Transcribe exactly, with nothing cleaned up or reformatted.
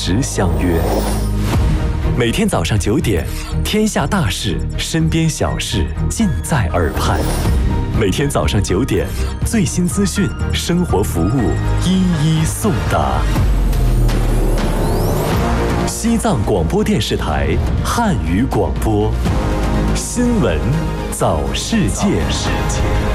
时相约。每天早上九点，天下大事，身边小事，尽在耳畔。每天早上九点，最新资讯，生活服务，一一送达。西藏广播电视台汉语广播，新闻早世界。